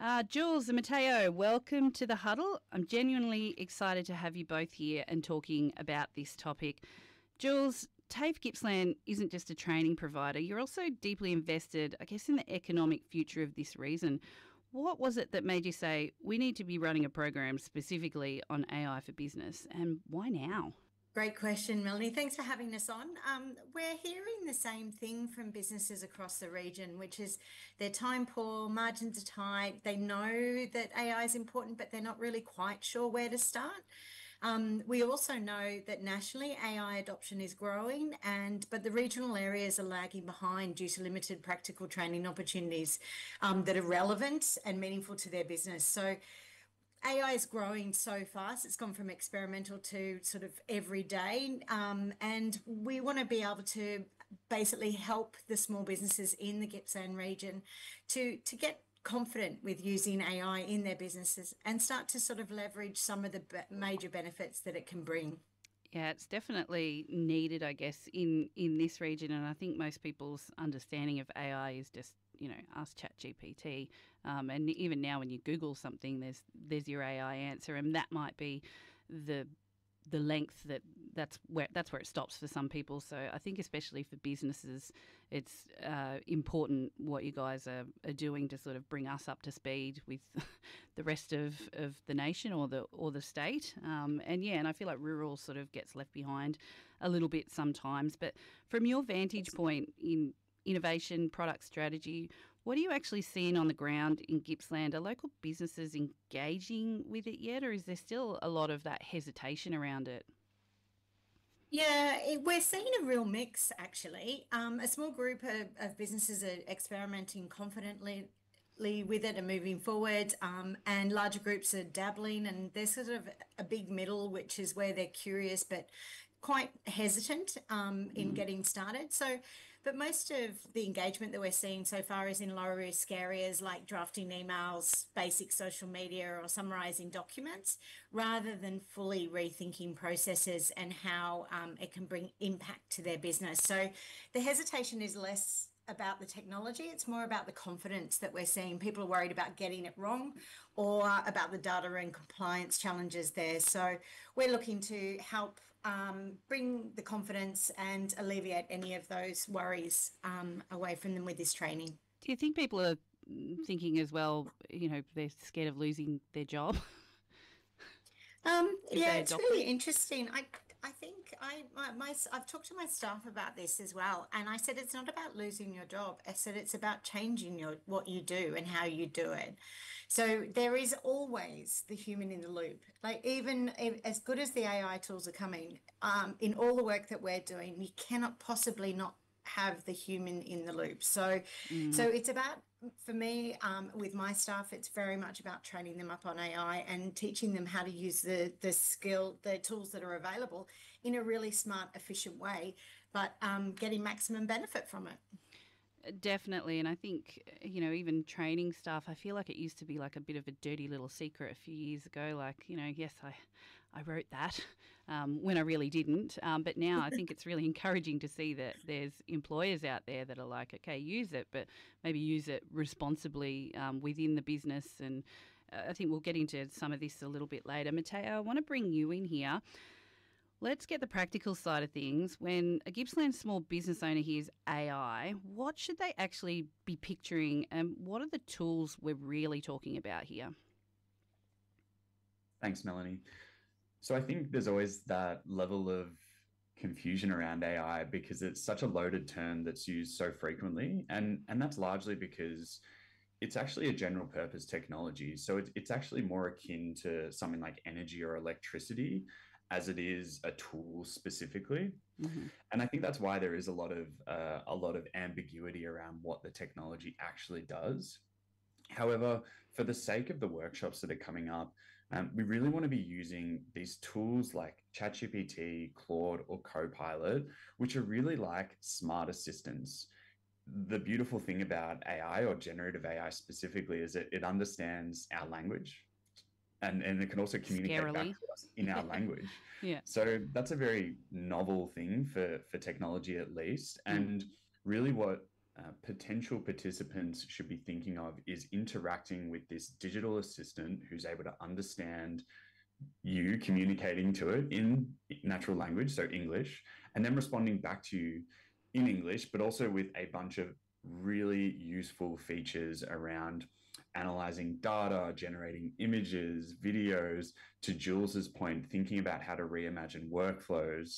Jules and Matteo, welcome to the huddle. I'm genuinely excited to have you both here and talking about this topic. Jules, TAFE Gippsland isn't just a training provider. You're also deeply invested, I guess, in the economic future of this region. What was it that made you say, we need to be running a program specifically on AI for business, and why now? Great question, Melanie. Thanks for having us on. We're hearing the same thing from businesses across the region, which is they're time poor, margins are tight. They know that AI is important, but they're not really quite sure where to start. We also know that nationally AI adoption is growing, but the regional areas are lagging behind due to limited practical training opportunities that are relevant and meaningful to their business. So AI is growing so fast. It's gone from experimental to sort of every day. And we want to be able to basically help the small businesses in the Gippsland region to get confident with using AI in their businesses and start to sort of leverage some of the major benefits that it can bring. Yeah, it's definitely needed, I guess, in this region. And I think most people's understanding of AI is just, ask ChatGPT. And even now when you Google something, there's your AI answer. And that might be the length that's where it stops for some people. So I think especially for businesses, it's important what you guys are doing to sort of bring us up to speed with the rest of the nation or the state. And I feel like rural sort of gets left behind a little bit sometimes. But from your vantage point in innovation, product strategy, what are you actually seeing on the ground in Gippsland? Are local businesses engaging with it yet, or is there still a lot of that hesitation around it? Yeah, we're seeing a real mix actually. A small group of businesses are experimenting confidently with it and moving forward, and larger groups are dabbling, and there's sort of a big middle, which is where they're curious but quite hesitant in getting started. But most of the engagement that we're seeing so far is in low risk areas like drafting emails, basic social media, or summarizing documents, rather than fully rethinking processes and how it can bring impact to their business. So the hesitation is less about the technology, it's more about the confidence that we're seeing. People are worried about getting it wrong or about the data and compliance challenges there. So we're looking to help bring the confidence and alleviate any of those worries away from them with this training. Do you think people are thinking as well, they're scared of losing their job? Yeah, it's really interesting. I think I've talked to my staff about this as well, and I said it's not about losing your job. I said it's about changing what you do and how you do it. So there is always the human in the loop. Like even as good as the AI tools are coming, in all the work that we're doing, you cannot possibly not have the human in the loop. So it's about, for me, with my staff, it's very much about training them up on AI and teaching them how to use the tools that are available in a really smart, efficient way, but getting maximum benefit from it. Definitely. And I think, even training staff, I feel like it used to be like a bit of a dirty little secret a few years ago. Like, yes, I wrote that when I really didn't. But now I think it's really encouraging to see that there's employers out there that are like, okay, use it, but maybe use it responsibly within the business. And I think we'll get into some of this a little bit later. Matteo, I want to bring you in here. Let's get the practical side of things. When a Gippsland small business owner hears AI, what should they actually be picturing, and what are the tools we're really talking about here? Thanks, Melanie. So I think there's always that level of confusion around AI because it's such a loaded term that's used so frequently. And that's largely because it's actually a general purpose technology. So it's actually more akin to something like energy or electricity as it is a tool specifically. Mm-hmm. And I think that's why there is a lot of ambiguity around what the technology actually does. However, for the sake of the workshops that are coming up, we really want to be using these tools like ChatGPT, Claude, or Copilot, which are really like smart assistants. The beautiful thing about AI or generative AI specifically is that it understands our language, and it can also communicate back to us in our language. Yeah. So that's a very novel thing for technology, at least. And really what potential participants should be thinking of is interacting with this digital assistant who's able to understand you, communicating to it in natural language, so English, and then responding back to you in English, but also with a bunch of really useful features around analyzing data, generating images, videos, to Jules's point, thinking about how to reimagine workflows.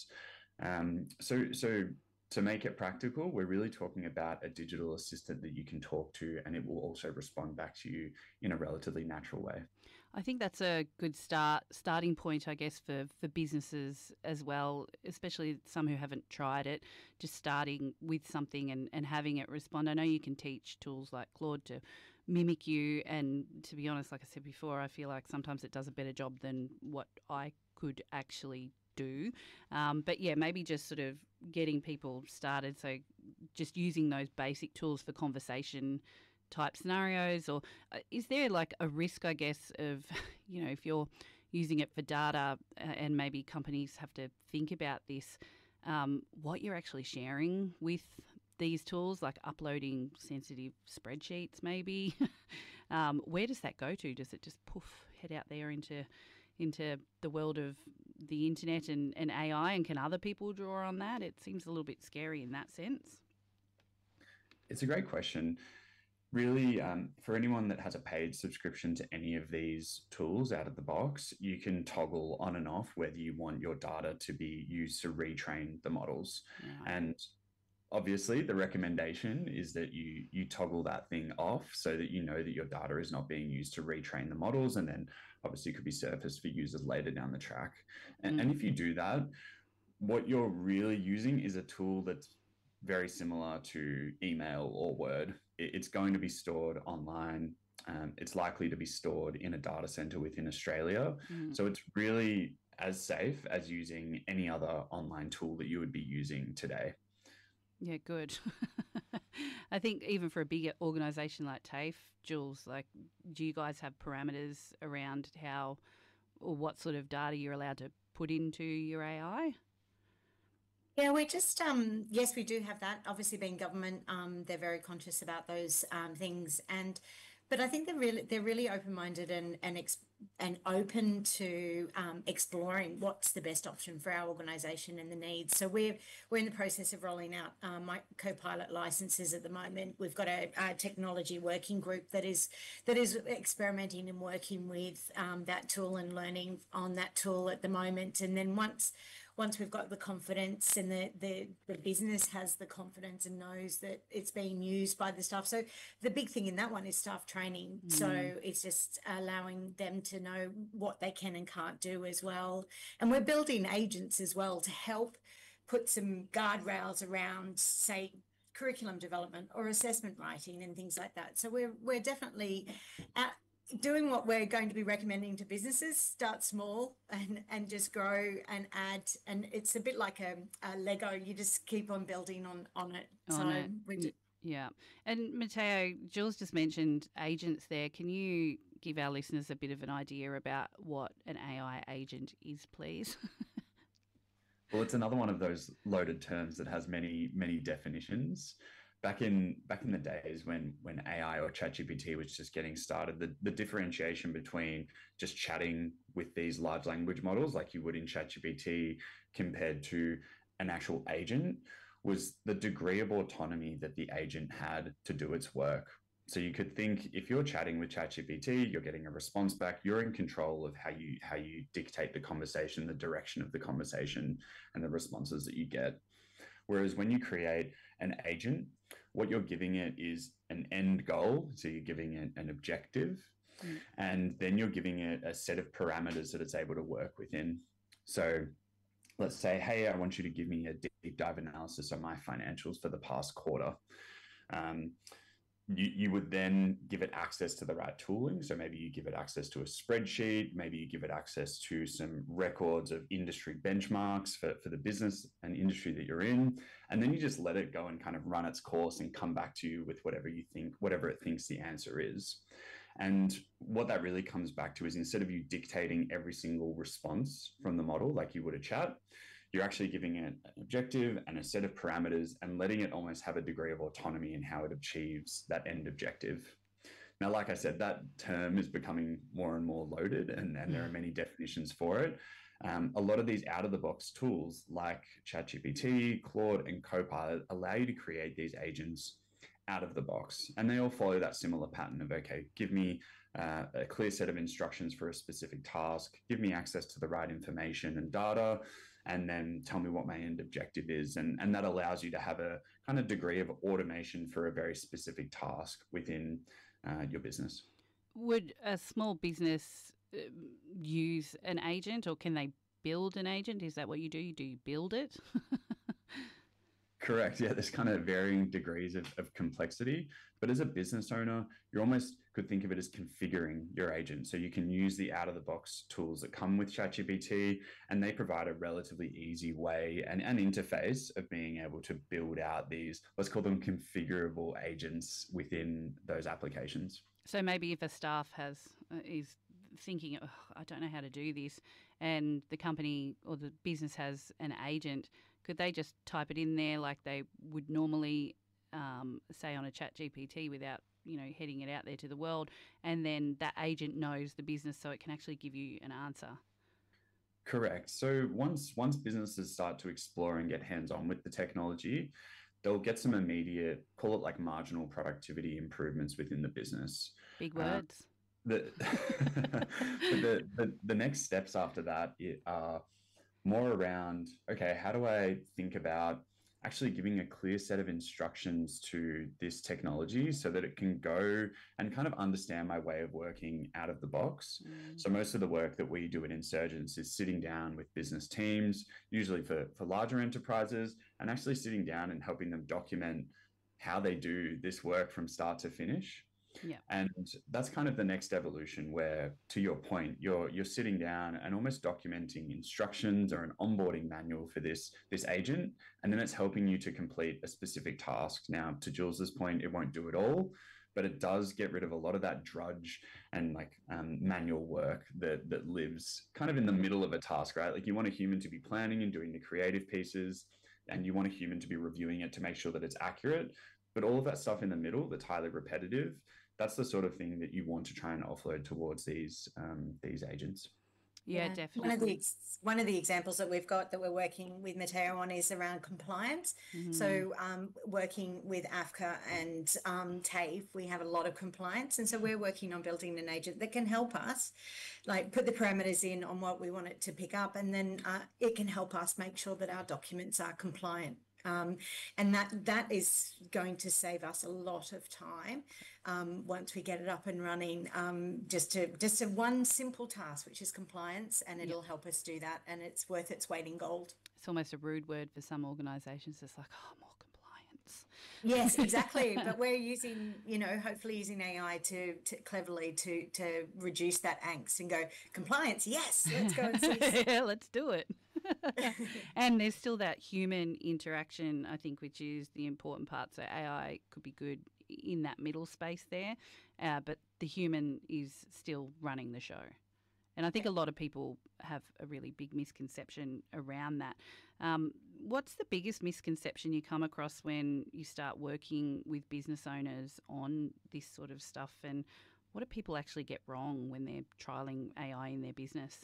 So to make it practical, we're really talking about a digital assistant that you can talk to, and it will also respond back to you in a relatively natural way. I think that's a good starting point, I guess, for businesses as well, especially some who haven't tried it, just starting with something and having it respond. I know you can teach tools like Claude to mimic you, and to be honest, like I said before, I feel like sometimes it does a better job than what I could actually do. But yeah, maybe just sort of getting people started. So just using those basic tools for conversation type scenarios, or is there like a risk, I guess, of, if you're using it for data and maybe companies have to think about this, what you're actually sharing with these tools, like uploading sensitive spreadsheets maybe? Where does that go to? Does it just head out there into the world of the internet and AI, and can other people draw on that? It seems a little bit scary in that sense. It's a great question. Really, for anyone that has a paid subscription to any of these tools out of the box, you can toggle on and off whether you want your data to be used to retrain the models. Right. And obviously, the recommendation is that you toggle that thing off so that you know that your data is not being used to retrain the models, and then obviously could be surfaced for users later down the track. And if you do that, what you're really using is a tool that's very similar to email or Word. It's going to be stored online. It's likely to be stored in a data center within Australia. So it's really as safe as using any other online tool that you would be using today. Yeah, good. I think even for a bigger organisation like TAFE, Jules, like, do you guys have parameters around how or what sort of data you're allowed to put into your AI? Yeah, we're just, yes, we do have that. Obviously, being government, they're very conscious about those things. But I think they're really open-minded and open to exploring what's the best option for our organisation and the needs. So we're in the process of rolling out my Copilot licenses at the moment. We've got a technology working group that is experimenting and working with that tool and learning on that tool at the moment. And then once we've got the confidence and the business has the confidence and knows that it's being used by the staff. So the big thing in that one is staff training. So it's just allowing them to know what they can and can't do as well. And we're building agents as well to help put some guardrails around, say, curriculum development or assessment writing and things like that. So we're definitely doing what we're going to be recommending to businesses. Start small and just grow and add, and it's a bit like a Lego. You just keep on building on it. Yeah. And Matteo, Jules just mentioned agents there. Can you give our listeners a bit of an idea about what an AI agent is, please? Well, it's another one of those loaded terms that has many, many definitions. Back in the days when AI or ChatGPT was just getting started, the differentiation between just chatting with these large language models like you would in ChatGPT compared to an actual agent was the degree of autonomy that the agent had to do its work. So you could think, if you're chatting with ChatGPT, you're getting a response back, you're in control of how you dictate the conversation, the direction of the conversation, and the responses that you get. Whereas when you create an agent, what you're giving it is an end goal. So you're giving it an objective, and then you're giving it a set of parameters that it's able to work within. So let's say, hey, I want you to give me a deep dive analysis on my financials for the past quarter. You would then give it access to the right tooling. So maybe you give it access to a spreadsheet, maybe you give it access to some records of industry benchmarks for the business and industry that you're in. And then you just let it go and kind of run its course and come back to you with whatever it thinks the answer is. And what that really comes back to is, instead of you dictating every single response from the model like you would a chat, You're actually giving it an objective and a set of parameters and letting it almost have a degree of autonomy in how it achieves that end objective. Now, like I said, that term is becoming more and more loaded, and there are many definitions for it. A lot of these out-of-the-box tools like ChatGPT, Claude, and Copilot allow you to create these agents out of the box, and they all follow that similar pattern of, okay, give me a clear set of instructions for a specific task, give me access to the right information and data, and then tell me what my end objective is. And that allows you to have a kind of degree of automation for a very specific task within your business. Would a small business use an agent, or can they build an agent? Is that what you do? Do you build it? Correct. Yeah, there's kind of varying degrees of complexity. But as a business owner, you almost could think of it as configuring your agent. So you can use the out-of-the-box tools that come with ChatGPT, and they provide a relatively easy way and an interface of being able to build out these, let's call them configurable agents within those applications. So maybe if a staff is thinking, oh, I don't know how to do this, and the company or the business has an agent, could they just type it in there like they would normally say on a ChatGPT without, heading it out there to the world, and then that agent knows the business so it can actually give you an answer? Correct. So once businesses start to explore and get hands-on with the technology, they'll get some immediate, call it like marginal productivity improvements within the business. Big words. The next steps after that are more around, okay, how do I think about actually giving a clear set of instructions to this technology so that it can go and kind of understand my way of working out of the box. So most of the work that we do at Insurgence is sitting down with business teams, usually for larger enterprises, and actually sitting down and helping them document how they do this work from start to finish. Yeah. And that's kind of the next evolution where, to your point, you're sitting down and almost documenting instructions or an onboarding manual for this agent, and then it's helping you to complete a specific task. Now, to Jules's point, it won't do it all, but it does get rid of a lot of that drudge and manual work that lives kind of in the middle of a task, right? Like you want a human to be planning and doing the creative pieces, and you want a human to be reviewing it to make sure that it's accurate. But all of that stuff in the middle that's highly repetitive, that's the sort of thing that you want to try and offload towards these agents. Yeah, definitely. One of the examples that we've got that we're working with Mateo on is around compliance. So working with AFCA and TAFE, we have a lot of compliance. And so we're working on building an agent that can help us, like put the parameters in on what we want it to pick up. And then it can help us make sure that our documents are compliant. And that is going to save us a lot of time once we get it up and running. Just one simple task, which is compliance, and it'll help us do that. And it's worth its weight in gold. It's almost a rude word for some organisations. It's like, oh, more compliance. Yes, exactly. But we're using, hopefully using AI to cleverly to reduce that angst and go, compliance, yes, let's go and see. Yeah, let's do it. And there's still that human interaction, I think, which is the important part. So AI could be good in that middle space there, but the human is still running the show. And I think a lot of people have a really big misconception around that. What's the biggest misconception you come across when you start working with business owners on this sort of stuff? And what do people actually get wrong when they're trialling AI in their business?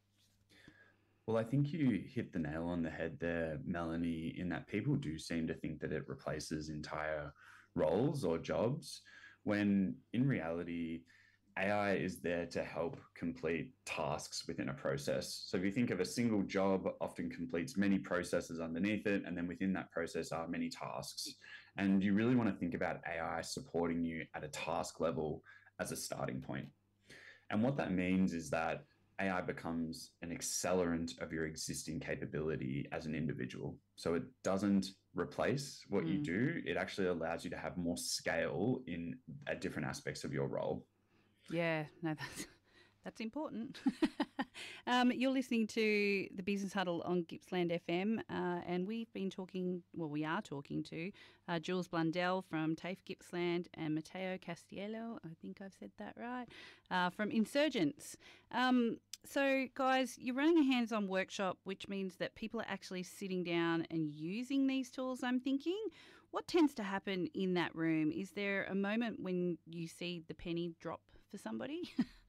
Well, I think you hit the nail on the head there, Melanie, in that people do seem to think that it replaces entire roles or jobs, when in reality, AI is there to help complete tasks within a process. So if you think of a single job, often completes many processes underneath it, and then within that process are many tasks. And you really want to think about AI supporting you at a task level as a starting point. And what that means is that AI becomes an accelerant of your existing capability as an individual. So it doesn't replace what you do. It actually allows you to have more scale at different aspects of your role. Yeah, no, That's important. You're listening to the Business Huddle on Gippsland FM, and we are talking to Jules Blundell from TAFE Gippsland and Matteo Castiello, I think I've said that right, from Insurgents. So, guys, you're running a hands-on workshop, which means that people are actually sitting down and using these tools, I'm thinking. What tends to happen in that room? Is there a moment when you see the penny drop for somebody?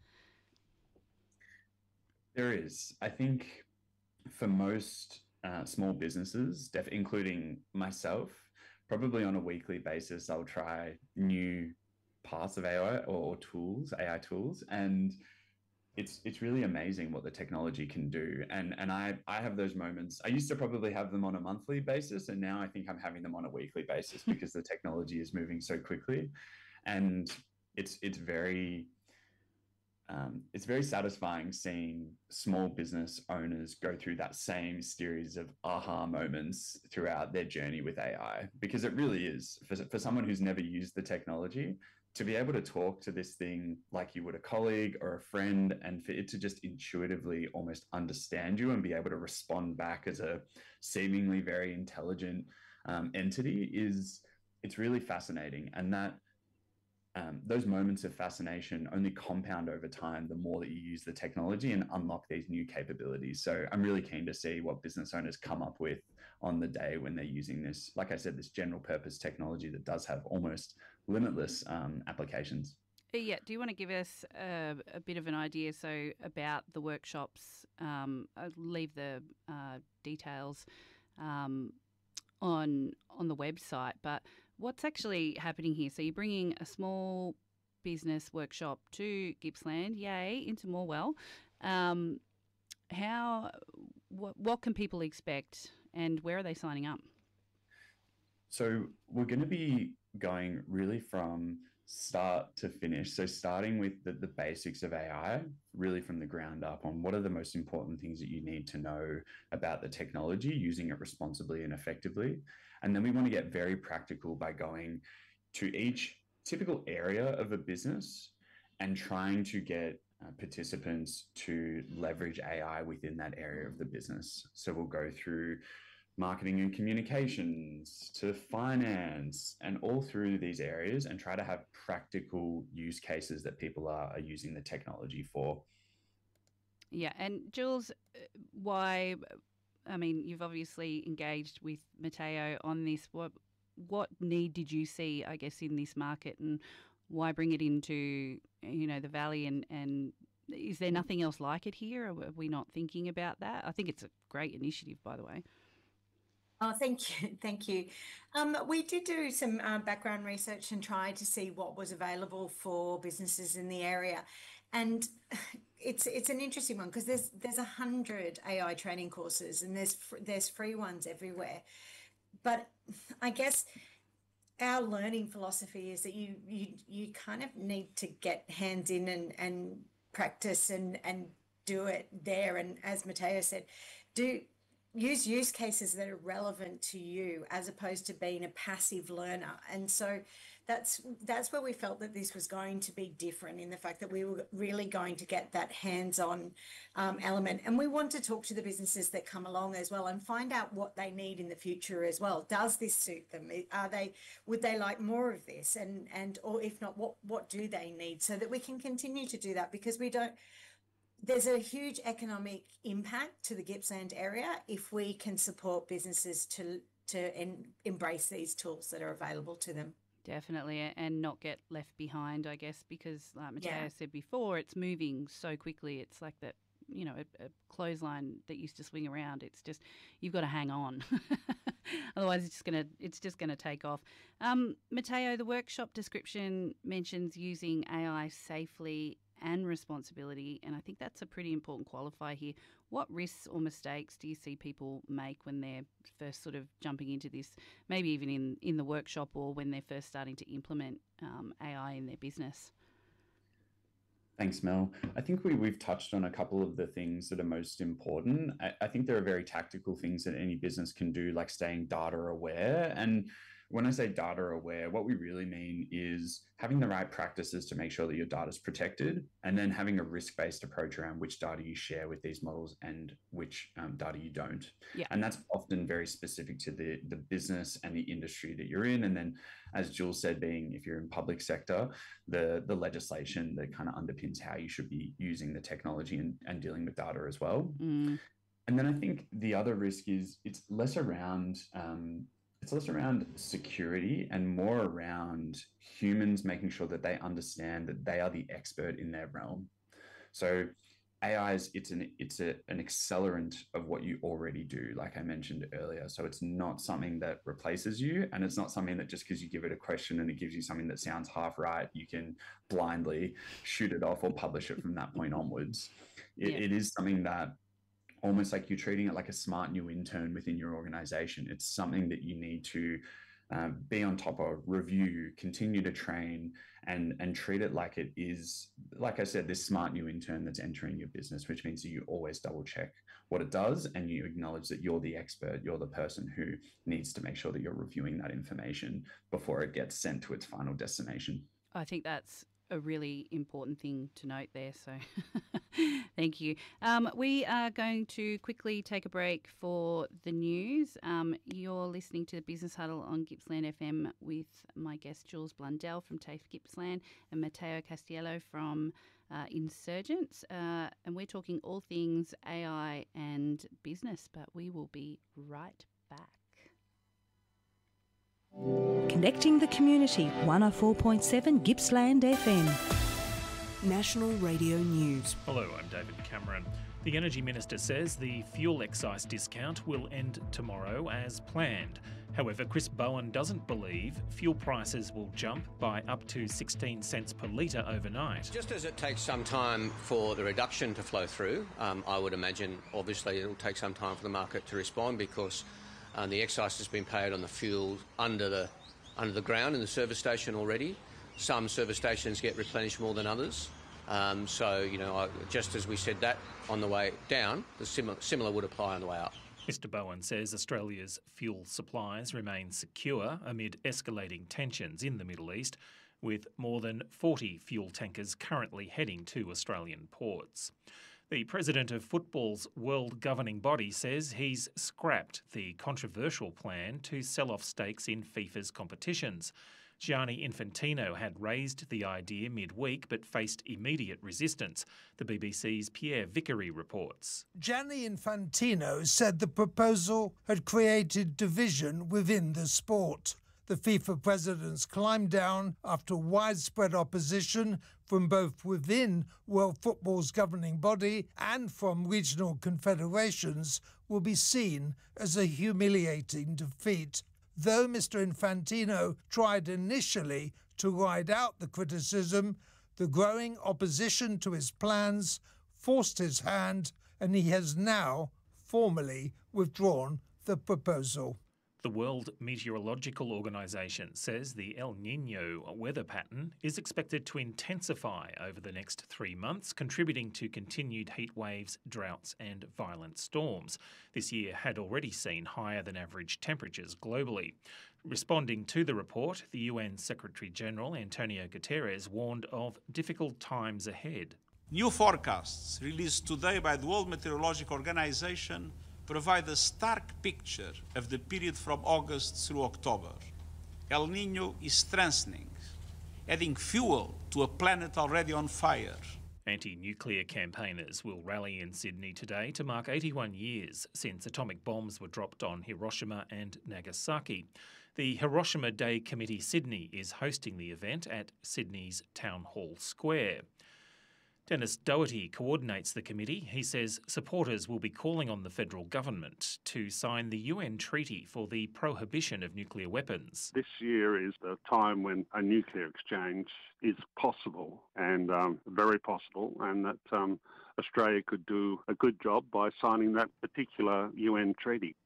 There is. I think for most small businesses, including myself, probably on a weekly basis, I'll try new parts of AI or tools, AI tools, and it's really amazing what the technology can do. And I have those moments. I used to probably have them on a monthly basis, and now I think I'm having them on a weekly basis because the technology is moving so quickly, and it's very satisfying seeing small business owners go through that same series of aha moments throughout their journey with AI, because it really is for someone who's never used the technology to be able to talk to this thing like you would a colleague or a friend, and for it to just intuitively almost understand you and be able to respond back as a seemingly very intelligent entity it's really fascinating. And that those moments of fascination only compound over time the more that you use the technology and unlock these new capabilities. So I'm really keen to see what business owners come up with on the day when they're using this, like I said, this general purpose technology that does have almost limitless applications. Yeah, do you want to give us a bit of an idea about the workshops? I'll leave the details on the website, but what's actually happening here? So you're bringing a small business workshop to Gippsland, into Morwell. What can people expect, and where are they signing up? So we're going to be going really from start to finish. So starting with the basics of AI, really from the ground up, on what are the most important things that you need to know about the technology, using it responsibly and effectively. And then we want to get very practical by going to each typical area of a business and trying to get participants to leverage AI within that area of the business. So we'll go through marketing and communications to finance and all through these areas, and try to have practical use cases that people are using the technology for. Yeah. And Jules, why, I mean, you've obviously engaged with Matteo on this. What need did you see, I guess, in this market, and why bring it into, the Valley, and is there nothing else like it here? Are we not thinking about that? I think it's a great initiative, by the way. Oh, thank you. Thank you. We did do some background research and try to see what was available for businesses in the area. And it's an interesting one, because there's 100 AI training courses, and there's free ones everywhere. But I guess our learning philosophy is that you kind of need to get hands in and practice and do it there. And as Matteo said, use use cases that are relevant to you, as opposed to being a passive learner. And so that's where we felt that this was going to be different, in the fact that we were really going to get that hands-on element. And we want to talk to the businesses that come along as well, and find out what they need in the future as well. Does this suit them? Would they like more of this? And or if not, what do they need, so that we can continue to do that, because there's a huge economic impact to the Gippsland area if we can support businesses to embrace these tools that are available to them. Definitely, and not get left behind, I guess, because like Matteo said before, it's moving so quickly. It's like that, a clothesline that used to swing around. It's just, you've got to hang on. Otherwise, it's just gonna take off. Matteo, the workshop description mentions using AI safely and responsibility, and I think that's a pretty important qualifier here. What risks or mistakes do you see people make when they're first sort of jumping into this, maybe even in the workshop, or when they're first starting to implement AI in their business? Thanks, Mel. I think we've touched on a couple of the things that are most important. I think there are very tactical things that any business can do, like staying data aware. And when I say data aware, what we really mean is having the right practices to make sure that your data is protected, and then having a risk-based approach around which data you share with these models and which data you don't. Yeah. And that's often very specific to the business and the industry that you're in. And then, as Jules said, being if you're in public sector, the legislation that kind of underpins how you should be using the technology and dealing with data as well. Mm. And then I think the other risk is it's less around security and more around humans making sure that they understand that they are the expert in their realm. So AI is an accelerant of what you already do, like I mentioned earlier. So it's not something that replaces you, and it's not something that just because you give it a question and it gives you something that sounds half right, you can blindly shoot it off or publish it from that point onwards. It is something that almost like you're treating it like a smart new intern within your organization. It's something that you need to be on top of, review, continue to train, and treat it like it is, like I said, this smart new intern that's entering your business, which means that you always double check what it does and you acknowledge that you're the expert, you're the person who needs to make sure that you're reviewing that information before it gets sent to its final destination. I think that's a really important thing to note there. So thank you. We are going to quickly take a break for the news. You're listening to the Business Huddle on Gippsland FM with my guest Jules Blundell from TAFE Gippsland and Matteo Castiello from Insurgents. And we're talking all things AI and business, but we will be right back. Connecting the community, 104.7 Gippsland FM. National Radio News. Hello, I'm David Cameron. The Energy Minister says the fuel excise discount will end tomorrow as planned. However, Chris Bowen doesn't believe fuel prices will jump by up to 16 cents per litre overnight. Just as it takes some time for the reduction to flow through, I would imagine obviously it will take some time for the market to respond because the excise has been paid on the fuel under the ground in the service station already. Some service stations get replenished more than others. Just as we said that on the way down, the similar would apply on the way up. Mr Bowen says Australia's fuel supplies remain secure amid escalating tensions in the Middle East, with more than 40 fuel tankers currently heading to Australian ports. The president of football's world governing body says he's scrapped the controversial plan to sell off stakes in FIFA's competitions. Gianni Infantino had raised the idea midweek but faced immediate resistance. The BBC's Pierre Vickery reports. Gianni Infantino said the proposal had created division within the sport. The FIFA presidents climbed down after widespread opposition from both within World Football's governing body and from regional confederations will be seen as a humiliating defeat. Though Mr. Infantino tried initially to ride out the criticism, the growing opposition to his plans forced his hand, and he has now formally withdrawn the proposal. The World Meteorological Organization says the El Niño weather pattern is expected to intensify over the next 3 months, contributing to continued heat waves, droughts and violent storms. This year had already seen higher than average temperatures globally. Responding to the report, the UN Secretary-General Antonio Guterres warned of difficult times ahead. New forecasts released today by the World Meteorological Organization provide a stark picture of the period from August through October. El Niño is strengthening, adding fuel to a planet already on fire. Anti-nuclear campaigners will rally in Sydney today to mark 81 years since atomic bombs were dropped on Hiroshima and Nagasaki. The Hiroshima Day Committee Sydney is hosting the event at Sydney's Town Hall Square. Dennis Doherty coordinates the committee. He says supporters will be calling on the federal government to sign the UN treaty for the prohibition of nuclear weapons. This year is the time when a nuclear exchange is possible and very possible, and that Australia could do a good job by signing that particular UN treaty.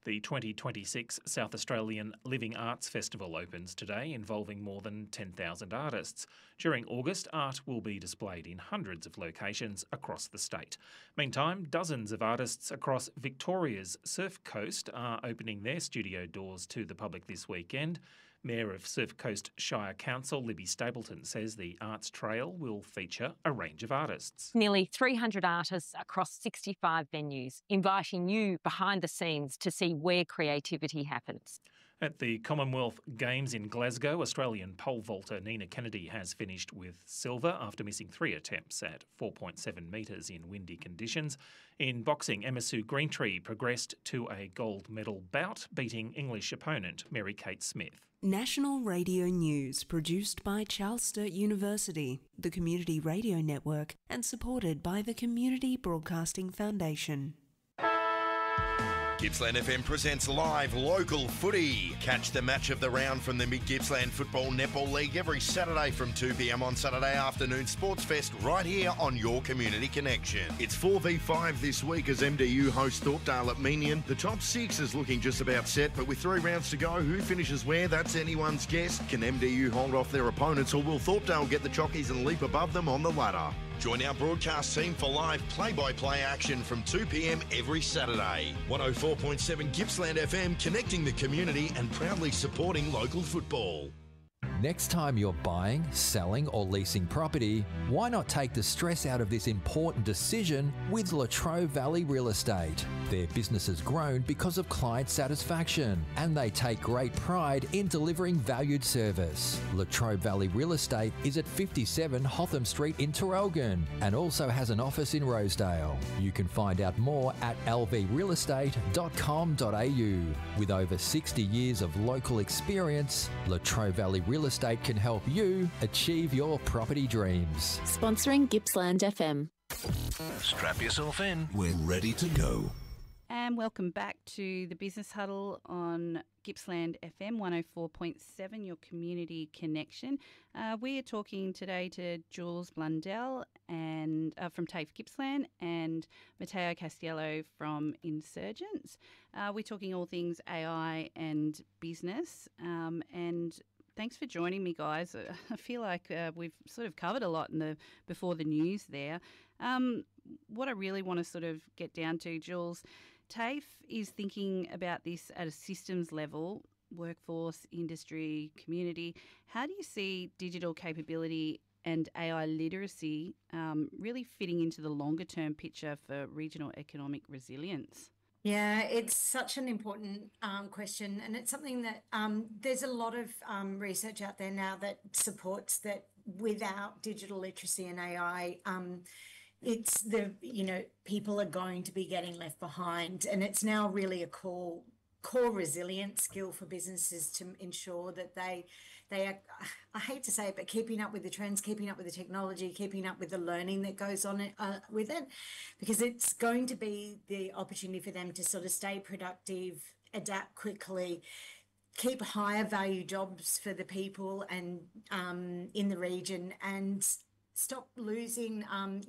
The 2026 South Australian Living Arts Festival opens today, involving more than 10,000 artists. During August, art will be displayed in hundreds of locations across the state. Meantime, dozens of artists across Victoria's Surf Coast are opening their studio doors to the public this weekend. Mayor of Surf Coast Shire Council, Libby Stapleton, says the Arts Trail will feature a range of artists. Nearly 300 artists across 65 venues, inviting you behind the scenes to see where creativity happens. At the Commonwealth Games in Glasgow, Australian pole vaulter Nina Kennedy has finished with silver after missing 3 attempts at 4.7 metres in windy conditions. In boxing, Emma Sue Greentree progressed to a gold medal bout, beating English opponent Mary-Kate Smith. National Radio News, produced by Charles Sturt University, the Community Radio Network, and supported by the Community Broadcasting Foundation. Gippsland FM presents live local footy. Catch the match of the round from the Mid-Gippsland Football Netball League every Saturday from 2 p.m. on Saturday afternoon Sports Fest right here on your Community Connection. It's 4v5 this week as MDU host Thorpdale at Meenian. The top 6 is looking just about set, but with 3 rounds to go, who finishes where, that's anyone's guess. Can MDU hold off their opponents, or will Thorpdale get the chockies and leap above them on the ladder? Join our broadcast team for live play-by-play action from 2 p.m. every Saturday. 104.7 Gippsland FM, connecting the community and proudly supporting local football. Next time you're buying, selling or leasing property, why not take the stress out of this important decision with Latrobe Valley Real Estate? Their business has grown because of client satisfaction, and they take great pride in delivering valued service. Latrobe Valley Real Estate is at 57 Hotham Street in Traralgon and also has an office in Rosedale. You can find out more at lvrealestate.com.au. With over 60 years of local experience, Latrobe Valley Real Estate can help you achieve your property dreams. Sponsoring Gippsland FM. Strap yourself in. We're ready to go. And welcome back to the Business Huddle on Gippsland FM 104.7, your community connection. We are talking today to Jules Blundell and from TAFE Gippsland and Matteo Castiello from Insurgents. We're talking all things AI and business, and thanks for joining me, guys. I feel like we've sort of covered a lot in the before the news there. What I really want to sort of get down to, Jules, TAFE is thinking about this at a systems level, workforce, industry, community. How do you see digital capability and AI literacy really fitting into the longer term picture for regional economic resilience? Yeah, it's such an important question, and it's something that there's a lot of research out there now that supports that without digital literacy and AI, it's people are going to be getting left behind, and it's now really a core resilience skill for businesses to ensure that they are, I hate to say it, but keeping up with the trends, keeping up with the technology, keeping up with the learning that goes on with it, because it's going to be the opportunity for them to sort of stay productive, adapt quickly, keep higher value jobs for the people and in the region, and stop losing,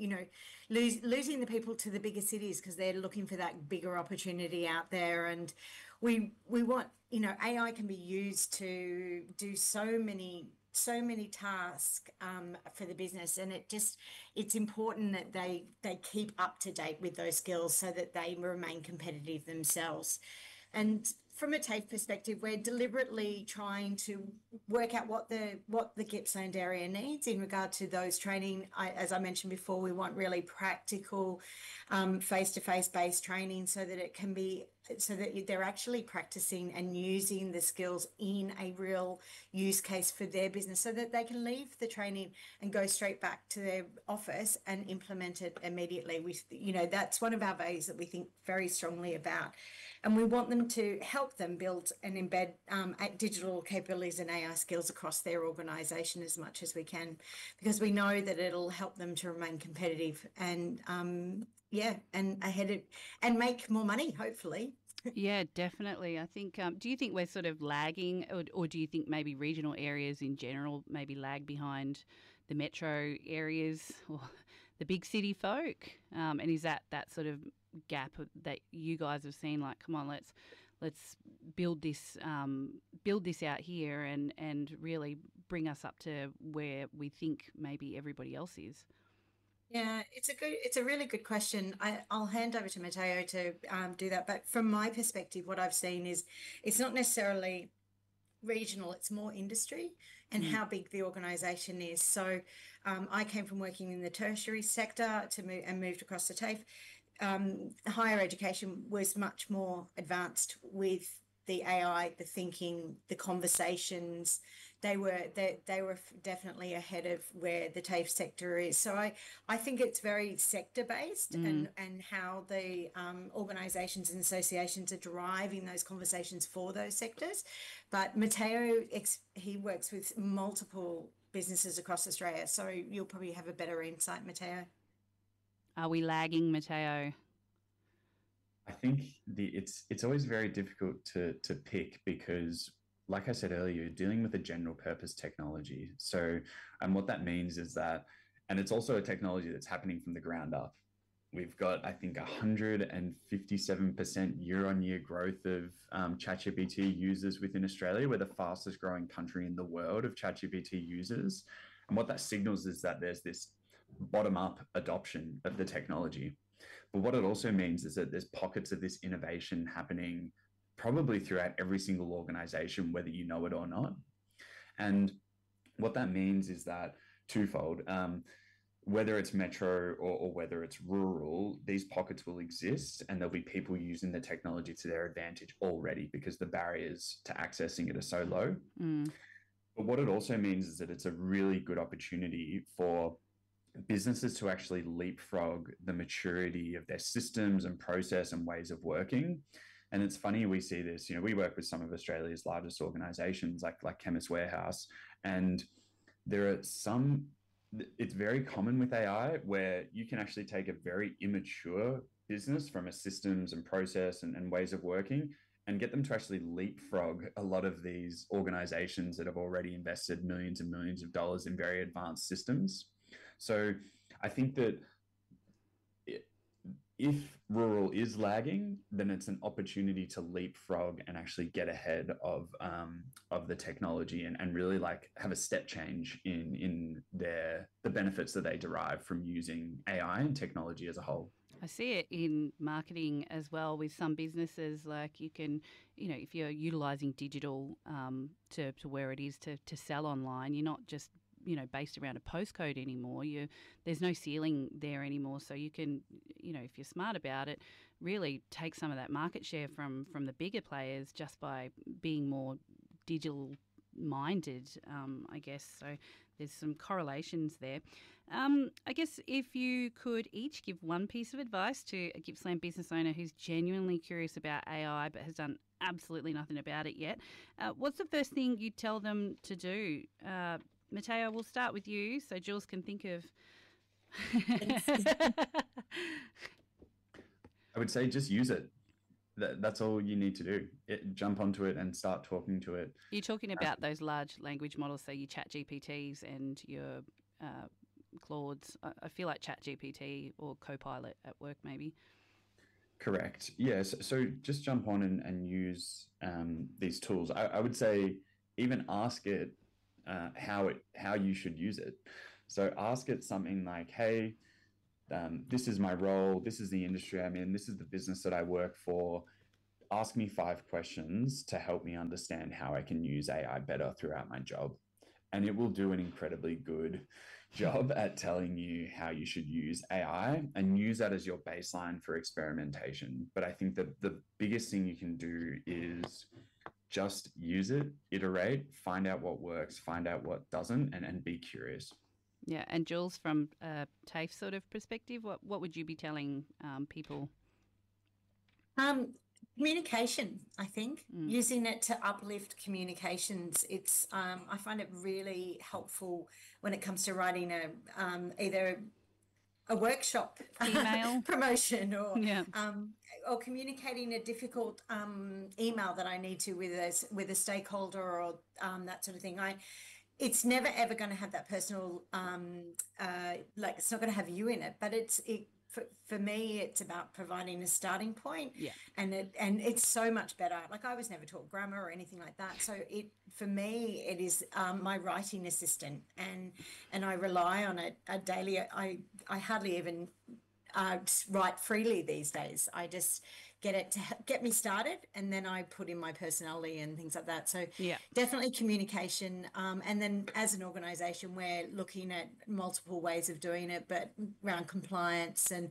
losing the people to the bigger cities because they're looking for that bigger opportunity out there. And we want, AI can be used to do so many tasks for the business, and it's important that they keep up to date with those skills so that they remain competitive themselves. And from a TAFE perspective, we're deliberately trying to work out what the Gippsland area needs in regard to those training. As I mentioned before, we want really practical, face-to-face based training so that they're actually practicing and using the skills in a real use case for their business, so that they can leave the training and go straight back to their office and implement it immediately. That's one of our values that we think very strongly about. And we want them to help them build and embed digital capabilities and AI skills across their organisation as much as we can, because we know that it'll help them to remain competitive and and ahead and make more money, hopefully. Yeah, definitely. I think, do you think we're sort of lagging, or do you think maybe regional areas in general maybe lag behind the metro areas or the big city folk? And is that sort of gap that you guys have seen, like, come on, let's let's build this out here and really bring us up to where we think maybe everybody else is? Yeah, it's a really good question. I'll hand over to Matteo to do that. But from my perspective, what I've seen is it's not necessarily regional, it's more industry and how big the organisation is. So I came from working in the tertiary sector and moved across to TAFE. Higher education was much more advanced with the AI, the thinking, the conversations. They were definitely ahead of where the TAFE sector is. So I think it's very sector based and how the organisations and associations are driving those conversations for those sectors. But Matteo, he works with multiple businesses across Australia, so you'll probably have a better insight, Matteo. Are we lagging, Matteo? I think it's always very difficult to pick because, like I said earlier, you're dealing with a general purpose technology. So, and what that means is that, and it's also a technology that's happening from the ground up. We've got, I think, 157% year-on-year growth of ChatGPT users within Australia. We're the fastest growing country in the world of ChatGPT users. And what that signals is that there's this bottom-up adoption of the technology. But what it also means is that there's pockets of this innovation happening probably throughout every single organization, whether you know it or not. And what that means is that twofold, whether it's metro or whether it's rural, these pockets will exist and there'll be people using the technology to their advantage already because the barriers to accessing it are so low. But what it also means is that it's a really good opportunity for businesses to actually leapfrog the maturity of their systems and process and ways of working. And it's funny, we see this, we work with some of Australia's largest organizations like Chemist Warehouse, and there are it's very common with AI where you can actually take a very immature business from a systems and process and ways of working and get them to actually leapfrog a lot of these organizations that have already invested millions and millions of dollars in very advanced systems. So I think that if rural is lagging, then it's an opportunity to leapfrog and actually get ahead of the technology and really have a step change in the benefits that they derive from using AI and technology as a whole. I see it in marketing as well with some businesses. Like you can, if you're utilising digital to where it is to sell online, you're not just based around a postcode anymore. There's no ceiling there anymore. So you can, if you're smart about it, really take some of that market share from the bigger players just by being more digital minded, I guess. So there's some correlations there. I guess if you could each give one piece of advice to a Gippsland business owner who's genuinely curious about AI but has done absolutely nothing about it yet, what's the first thing you'd tell them to do? Matteo, we'll start with you so Jules can think of... I would say just use it. That's all you need to do. Jump onto it and start talking to it. You're talking about those large language models, so your ChatGPTs and your Claudes. I feel like ChatGPT or Copilot at work maybe. Correct. Yes. So just jump on and use these tools. I would say even ask it how you should use it. So ask it something like, hey, this is my role, this is the industry I'm in, this is the business that I work for. Ask me 5 questions to help me understand how I can use AI better throughout my job. And it will do an incredibly good job at telling you how you should use AI and use that as your baseline for experimentation. But I think that the biggest thing you can do is just use it, iterate, find out what works, find out what doesn't, and be curious. Yeah, and Jules, from a TAFE sort of perspective, what would you be telling people? Communication, I think. Using it to uplift communications. It's I find it really helpful when it comes to writing either a workshop email promotion or communicating a difficult email that I need to with a stakeholder or that sort of thing. It's never ever going to have that personal it's not going to have you in it, but for me, it's about providing a starting point. Yeah. And it's so much better. Like, I was never taught grammar or anything like that. So for me, it is my writing assistant, and I rely on it daily. I hardly even write freely these days. I just get it to get me started, and then I put in my personality and things like that. So yeah, definitely communication. And then as an organisation, we're looking at multiple ways of doing it, but around compliance and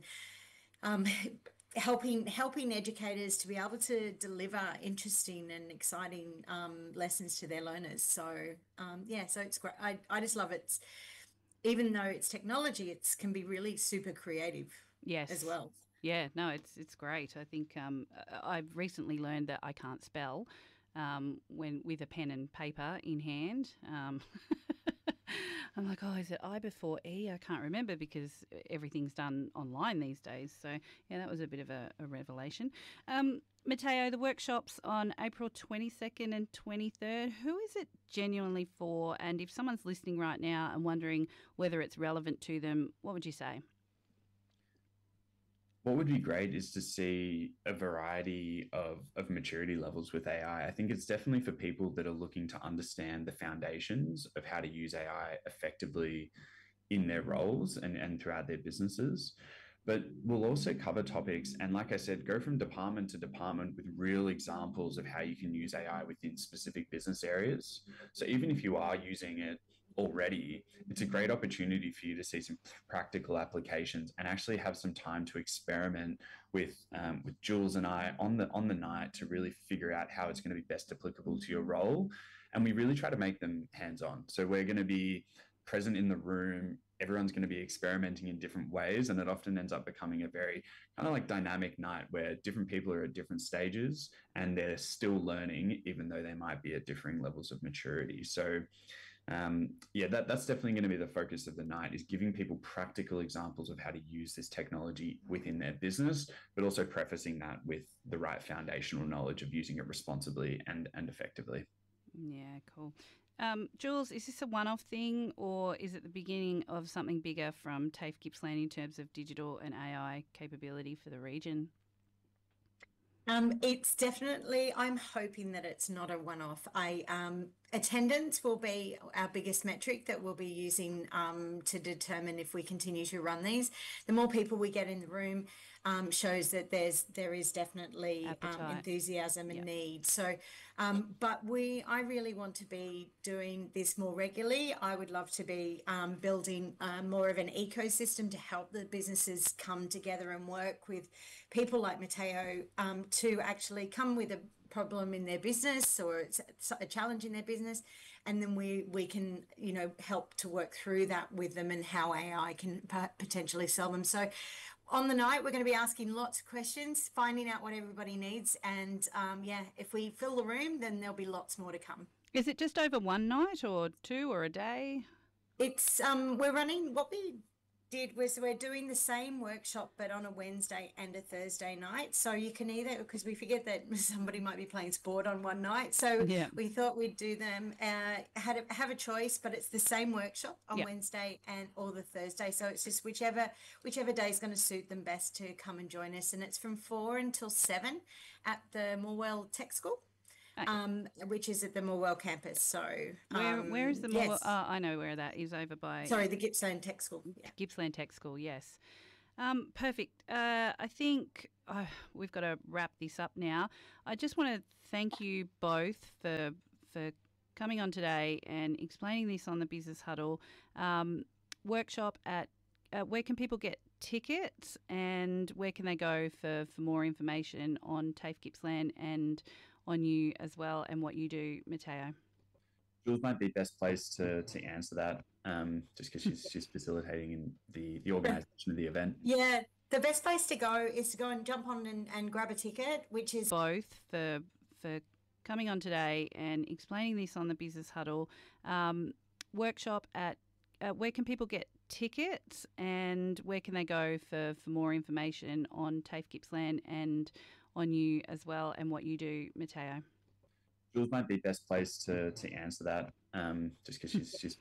helping educators to be able to deliver interesting and exciting lessons to their learners. So so it's great. I just love it. Even though it's technology, it can be really super creative. Yes. As well. Yeah, no, it's great. I think I've recently learned that I can't spell when with a pen and paper in hand. I'm like, oh, is it I before E? I can't remember because everything's done online these days. So, yeah, that was a bit of a revelation. Matteo, the workshop's on April 22nd and 23rd. Who is it genuinely for? And if someone's listening right now and wondering whether it's relevant to them, what would you say? What would be great is to see a variety of maturity levels with AI. I think it's definitely for people that are looking to understand the foundations of how to use AI effectively in their roles and throughout their businesses. But we'll also cover topics and, like I said, go from department to department with real examples of how you can use AI within specific business areas. So even if you are using it already, it's a great opportunity for you to see some practical applications and actually have some time to experiment with Jules and I on the night to really figure out how it's going to be best applicable to your role. And we really try to make them hands-on. So we're going to be present in the room. Everyone's going to be experimenting in different ways, and it often ends up becoming a very kind of like dynamic night where different people are at different stages and they're still learning, even though they might be at differing levels of maturity. So that's definitely going to be the focus of the night, is giving people practical examples of how to use this technology within their business, but also prefacing that with the right foundational knowledge of using it responsibly and effectively. Yeah, cool. Jules, is this a one-off thing, or is it the beginning of something bigger from TAFE Gippsland in terms of digital and AI capability for the region? It's definitely, I'm hoping that it's not a one-off. Attendance will be our biggest metric that we'll be using to determine if we continue to run these. The more people we get in the room shows that there is definitely enthusiasm and need. So, but I really want to be doing this more regularly. I would love to be building more of an ecosystem to help the businesses come together and work with people like Matteo to actually come with a problem in their business or it's a challenge in their business, and then we can help to work through that with them and how AI can potentially solve them. So on the night we're going to be asking lots of questions, finding out what everybody needs, and if we fill the room then there'll be lots more to come. Is it just over one night or two or a day? It's we're running what we did was we're doing the same workshop but on a Wednesday and a Thursday night, so you can either, because we figured that somebody might be playing sport on one night, so we thought we'd do them have a choice, but it's the same workshop on Wednesday or the Thursday, so it's just whichever day is going to suit them best to come and join us, and it's from 4 until 7 at the Morwell Tech School. Which is at the Morwell campus. So where is the Morwell? I know where that is, over by. Sorry, the Gippsland Tech School. Yeah. Gippsland Tech School, yes. Perfect. I think we've got to wrap this up now. I just want to thank you both for coming on today and explaining this on the Business Huddle workshop. At where can people get tickets, and where can they go for more information on TAFE Gippsland and on you as well and what you do, Matteo? Jules might be best placed to answer that, just because she's facilitating in the organisation of the event. Yeah, the best place to go is to go and jump on and grab a ticket, which is both for coming on today and explaining this on the Business Huddle workshop. At where can people get tickets, and where can they go for more information on TAFE Gippsland and on you as well and what you do, Matteo? Jules might be best placed to answer that, just because she's